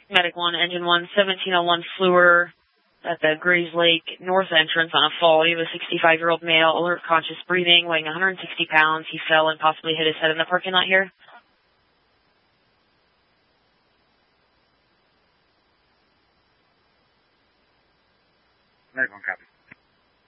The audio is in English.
Medic 1, Engine 1, 1701 Fluor at the Grays Lake North entrance on a fall. You have a 65-year-old male, alert, conscious, breathing, weighing 160 pounds. He fell and possibly hit his head in the parking lot here. Medic 1, copy.